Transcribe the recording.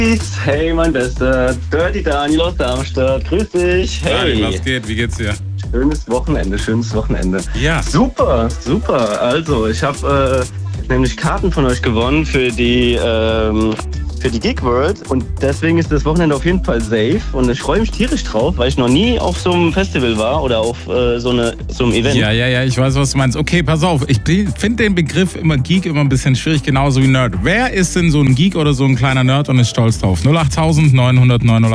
Hey, mein Bester, Dirty Daniel aus Darmstadt, grüß dich. Hey. Hi, was geht? Wie geht's dir? Schönes Wochenende. Ja. Super. Also, ich habe nämlich Karten von euch gewonnen für die Geek World und deswegen ist das Wochenende auf jeden Fall safe und ich freue mich tierisch drauf, weil ich noch nie auf so einem Festival war oder auf so einem Event. Ja, ich weiß, was du meinst. Okay, pass auf, ich finde den Begriff immer Geek immer ein bisschen schwierig, genauso wie Nerd. Wer ist denn so ein Geek oder so ein kleiner Nerd und ist stolz drauf? 08000 900 908